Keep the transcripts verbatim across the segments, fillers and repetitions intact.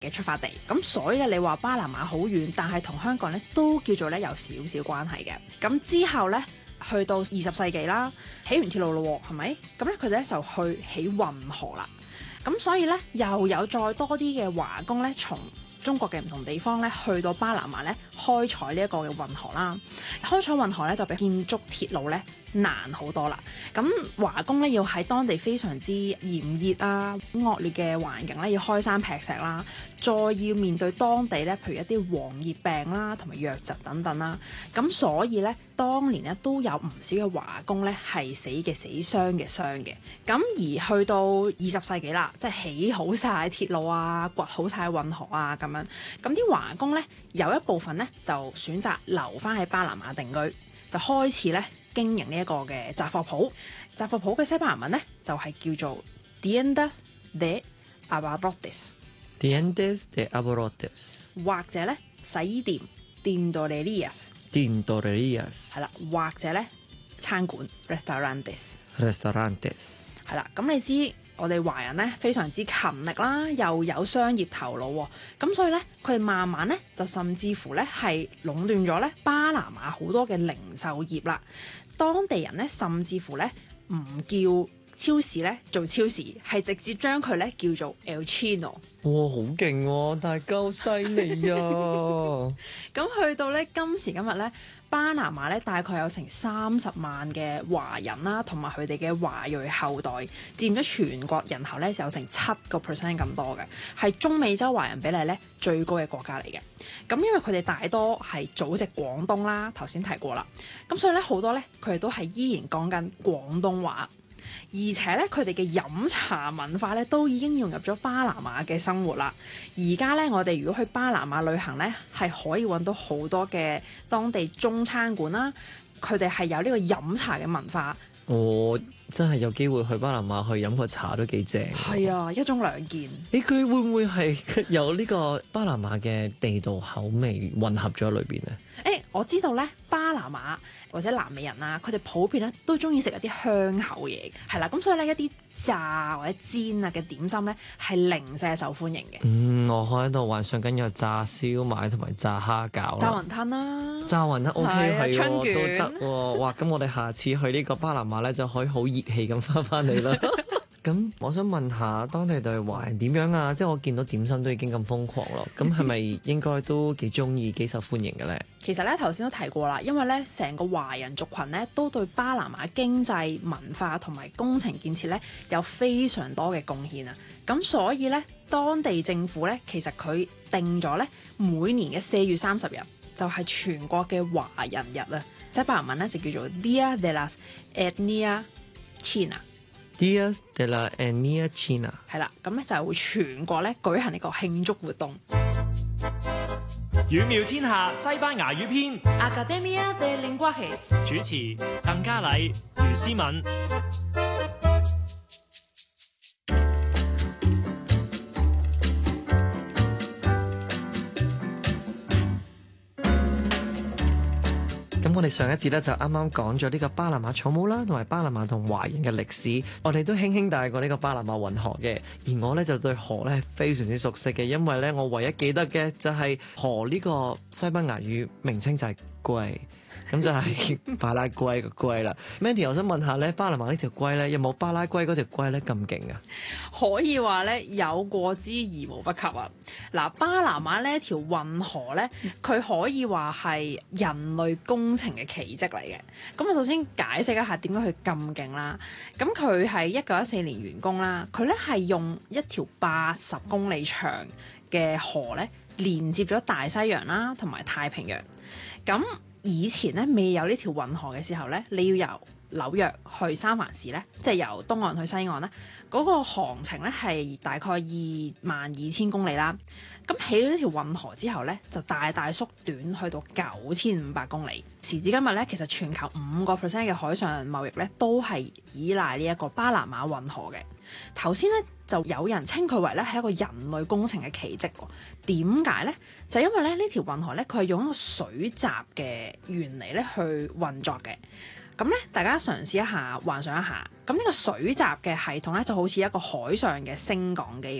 嘅出發地，咁所以咧你話巴拿馬好遠，但係同香港咧都叫做咧有少少關係嘅。咁之後咧去到二十世紀啦，起完鐵路咯，係咪？咁咧佢哋咧就去起運河啦。咁所以咧又有再多啲嘅華工咧從中國嘅唔同地方咧，去到巴拿馬咧開採呢一個嘅運河啦。開採運河咧就比建築鐵路咧難好多啦。咁華工咧要喺當地非常之炎熱啊、惡劣嘅環境咧，要開山劈石啦，再要面對當地咧，譬如一啲黃熱病啦，同埋瘧疾等等啦。咁所以咧，當年咧都有唔少嘅華工咧係死嘅死、傷嘅傷嘅。咁而去到二十世紀啦，即係起好晒鐵路啊、掘好晒運河啊咁樣，咁啲華工咧有一部分咧就選擇留翻喺巴拿馬定居，就開始咧經營呢一個嘅雜貨鋪。雜貨鋪嘅西班牙文咧就係、是、叫做 tiendas de abarrotes，tiendas de abarrotes， 或者咧洗衣店 tintorerías，tintorerías 係啦，或者咧餐館 restaurantes，restaurantes 係啦。咁你知我哋華人咧非常之勤力啦，又有商業頭腦喎，咁所以咧佢哋慢慢咧就甚至乎咧係壟斷咗咧巴拿馬好多嘅零售業啦。當地人咧甚至乎咧唔叫超市咧做超市，係直接將佢咧叫做 El Chino。 哇，好勁喎！但係夠犀利啊！ 咁去到咧今時今日咧，巴拿馬咧大概有成三十萬嘅華人啦，同埋佢哋嘅華裔後代，佔咗全國人口咧就有成七個 percent 咁多嘅，係中美洲華人比例咧最高嘅國家嚟嘅。咁因為佢哋大多係祖籍廣東啦，頭先提過啦，咁所以咧好多咧佢哋都係依然講緊廣東話。而且咧，佢哋嘅飲茶文化咧都已經融入咗巴拿馬嘅生活啦。而家咧，我哋如果去巴拿馬旅行咧，係可以揾到好多嘅當地中餐館啦。佢哋係有呢個飲茶嘅文化。 我真係有機會去巴拿馬去飲個茶都幾正。 係啊，一種兩件。 誒，佢會唔會係有呢個巴拿馬嘅地道口味混合咗喺裏邊咧？ 誒，我知道咧，巴拿馬或者南美人啊，佢哋普遍咧都中意食一啲香口嘢，係啦，咁所以咧一啲炸或者煎啊嘅點心咧係零舍受歡迎嘅。 嗯，我喺度幻想緊有炸燒賣同埋炸蝦餃、 炸雲吞啦， 炸雲吞 OK 係春喎， 卷都得喎。哇，咁我哋下次去呢個巴拿馬咧就可以好熱氣咁翻返嚟啦。咁我想問下當地對華人點樣啊？即係我見到點心都已經咁瘋狂咯，咁係咪應該都幾中意、幾受歡迎嘅咧？ 其實咧頭先都提過啦，因為咧成個華人族群咧都對巴拿馬經濟、文化同埋工程建設咧有非常多嘅貢獻啊！咁所以咧當地政府咧其實佢定咗咧每年嘅四月三十日就係全國嘅華人日啊！西班牙文咧就叫做 Dia de las Etnias China。Dia de la Etnia China 係啦，咁咧就會全國咧舉行呢個慶祝活動。 語妙天下西班牙語篇 Academia de Lenguajes 主持鄧嘉禮、余思敏。 咁我哋上一節咧就啱啱講咗呢個巴拿馬草帽啦，同埋巴拿馬同華人嘅歷史。我哋都輕輕帶過呢個巴拿馬運河嘅，而我咧就對河咧係非常之熟悉嘅，因為咧我唯一記得嘅就係河呢個西班牙語名稱就係龜，咁就係巴拉圭嘅龜啦。Mandy， 我想問下咧，巴拿馬呢條龜咧有冇巴拉圭嗰條龜咧咁勁啊？ 可以話咧有過之而無不及啊！嗱，巴拿馬呢一條運河咧，佢可以話係人類工程嘅奇蹟嚟嘅。咁我首先解釋一下點解佢咁勁啦。咁佢係一九一四年完工啦，佢咧係用一條八十公里長嘅河咧連接咗大西洋啦同埋太平洋。咁以前咧未有呢條運河嘅時候咧，你要由紐約去三藩市咧，即係由東岸去西岸咧，嗰個航程咧係大概二萬二千公里啦。咁起咗呢條運河之後咧，就大大縮短去到九千五百公里。時至今日咧，其實全球五個 percent 嘅海上貿易咧都係依賴呢一個巴拿馬運河嘅。頭先咧就有人稱佢為咧係一個人類工程嘅奇蹟喎。點解咧？就係因為咧呢條運河咧，佢係用一個水閘嘅原理咧去運作嘅。咁咧，大家嘗試一下幻想一下，咁呢個水閘嘅系統咧就好似一個海上嘅升降機咁樣。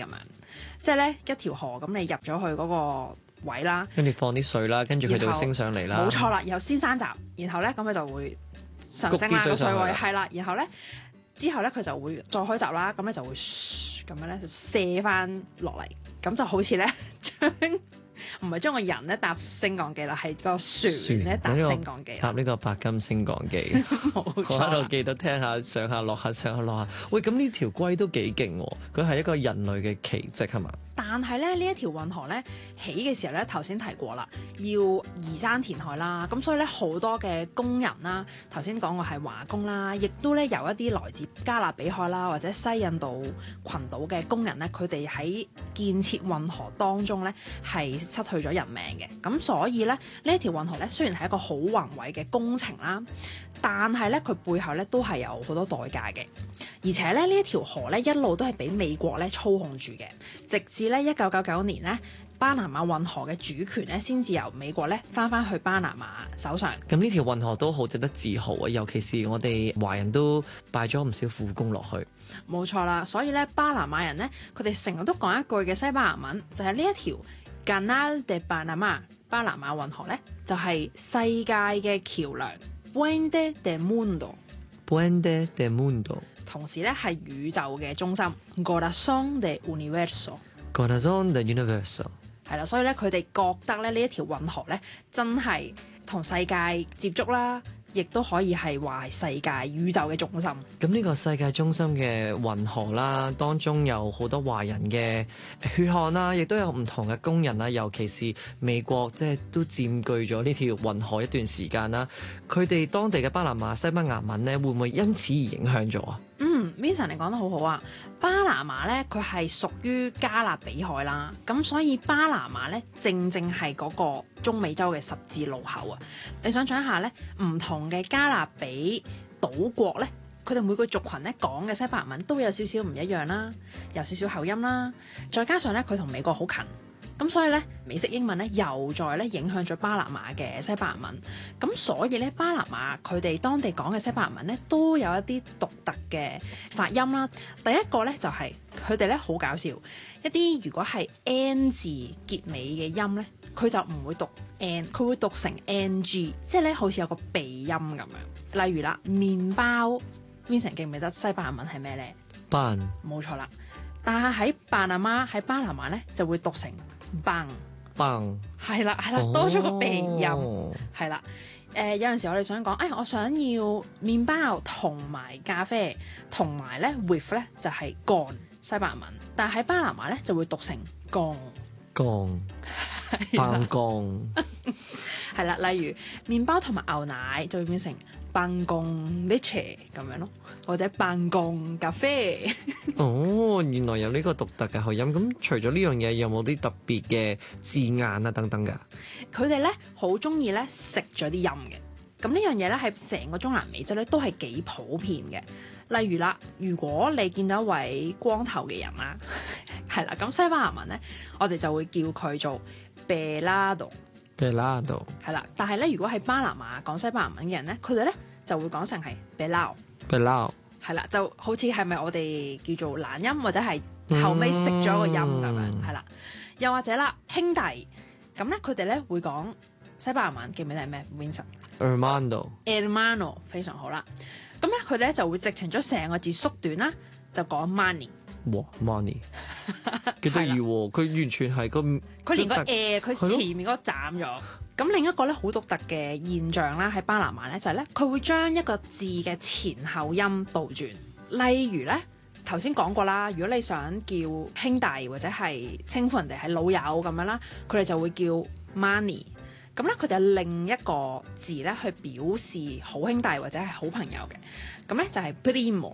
即係咧一條河咁，你入咗去嗰個位啦， 跟住放啲水啦，跟住佢就會然後升上嚟啦。 冇錯啦，然後先山集，然後咧咁佢就會上升啦個水谷啲水上去位，係啦，然後咧之後咧佢就會再開閘啦，咁咧就會咁樣咧就射翻落嚟，咁就好似咧將唔係將個人咧搭升降機啦，係個船咧搭升降機啦， 搭呢個白金升降機。 冇我喺度錯啦。 記得聽下上下落下上下落下。喂，咁呢條龜都幾勁喎！佢係一個人類嘅奇蹟係嘛？ 但係咧呢一條運河咧起嘅時候咧，頭先提過啦，要移山填海啦，咁所以咧好多嘅工人啦，頭先講過係華工啦，亦都咧有一啲來自加勒比海啦或者西印度群島嘅工人咧，佢哋喺建設運河當中咧係失去咗人命嘅，咁所以咧呢一條運河咧雖然係一個好宏偉嘅工程啦，但係咧佢背後咧都係有好多代價嘅，而且咧呢一條河咧一路都係俾美國咧操控住嘅，直至咧一九九九年咧巴拿馬運河嘅主權咧先至由美國咧翻翻去巴拿馬手上。 咁呢條運河都好值得自豪啊！尤其是我哋華人都拜咗唔少苦功落去。 冇錯啦，所以咧巴拿馬人咧佢哋成日都講一句嘅西班牙文，就係呢一條 Canal de Panama 巴拿馬運河咧就係、是、世界嘅橋梁 Puente del Mundo， Puente del Mundo， 同時咧係宇宙嘅中心 Corazón del Universo。 Corazón del Universo。 係啦，所以咧佢哋覺得咧呢一條運河咧真係同世界接觸啦，亦都可以係話係世界宇宙嘅中心。 咁呢個世界中心嘅運河啦，當中有好多華人嘅血汗啦，亦都有唔同嘅工人啦，尤其是美國即係都佔據咗呢條運河一段時間啦。佢哋當地嘅巴拿馬西班牙文咧，會唔會因此而影響咗啊？ 嗯 Vincent 你講得好好啊！巴拿馬咧佢係屬於加勒比海啦，咁所以巴拿馬咧正正係嗰個中美洲嘅十字路口啊！你想象一下咧，唔同嘅加勒比島國咧，佢哋每個族群咧講嘅西班牙文都有少少唔一樣啦，有少少口音啦，再加上咧佢同美國好近。咁所以咧，美式英文咧又再咧影響咗巴拿馬嘅西班牙文。咁所以咧，巴拿馬佢哋當地講嘅西班牙文咧，都有一啲獨特嘅發音啦。第一個咧就係佢哋咧好搞笑，一啲如果係 N 字結尾嘅音咧，佢就唔會讀 N，佢會讀成 N G，即係咧好似有個鼻音咁樣。例如啦，麵包 Vincent 記唔記得西班牙文係咩咧？ 班冇錯啦，但係喺巴拿馬喺巴拿馬咧就會讀成棒， 棒係啦係啦，多咗個鼻音， 哦係啦。誒、呃、有陣時我哋想講，誒、哎、我想要麵包同埋咖啡，同埋咧 with 咧就係、是、乾西班牙文，但係喺巴拿馬咧就會讀成乾， 鋼棒鋼係啦。例如麵包同埋牛奶就會變成棒貢 leche 咁樣咯，或者棒貢咖啡。 哦，原來有呢個獨特嘅口音。咁除咗呢樣嘢，有冇啲特別嘅字眼啊等等㗎？ 佢哋咧好中意咧食咗啲音嘅，咁呢樣嘢咧喺成個中南美洲咧都係幾普遍嘅。例如啦，如果你見到一位光頭嘅人啦，係啦，咁西班牙文咧，我哋就會叫佢做 pelado， Pelado 係啦。但係咧，如果係巴拿馬講西班牙文嘅人咧，佢哋咧就會講成係 pelao， Pelao 係啦，就好似係咪我哋叫做懶音或者係後尾食咗個音咁樣，係啦、嗯。又或者啦，兄弟咁咧，佢哋咧會講西班牙文，記唔記得係咩 Vincent Hermano Hermano 非常好啦。咁咧佢哋咧就會直情將成個字縮短啦，就講 money。 哇 money 幾得意喎！佢完全係個佢連個誒佢係咯前面嗰個斬咗。咁另一個咧好獨特嘅現象啦，喺巴拿馬咧就係咧佢會將一個字嘅前後音倒轉。例如咧頭先講過啦，如果你想叫兄弟或者係稱呼人哋係老友咁樣啦，佢哋就會叫 money。咁咧佢哋有另一個字咧去表示好兄弟或者係好朋友嘅，咁咧就係 primo。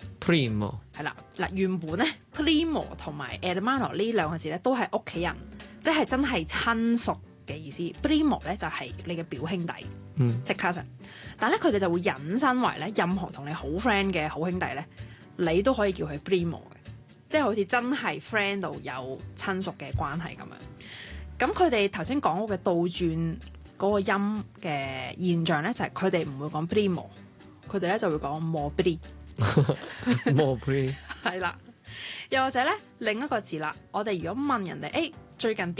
primo 係啦，嗱原本咧 primo 同埋 hermano 呢兩個字咧都係屋企人，即係真係親屬嘅意思。primo 咧就係你嘅表兄弟， 嗯即 cousin。但係咧佢哋就會引申為咧任何同你好 friend 嘅好兄弟咧，你都可以叫佢 primo 嘅，即係好似真係 friend 到有親屬嘅關係咁樣。咁佢哋頭先講嗰個倒轉嗰個音嘅現象咧，就係佢哋唔會講 primo， 佢哋咧就會講 more pri。 more pre 係啦， 又或者咧另一個字啦，我哋如果問人哋，誒、最近